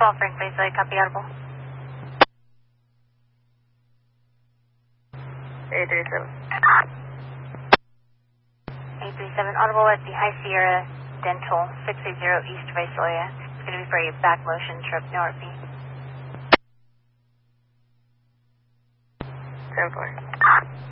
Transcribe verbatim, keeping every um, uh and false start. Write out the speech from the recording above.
twelve, Frank Viceroy, copy audible. eight three seven. eight three seven, audible at the High Sierra Dental, six eight zero East Viceroy. It's going to be for a back motion trip, no R P. ten four.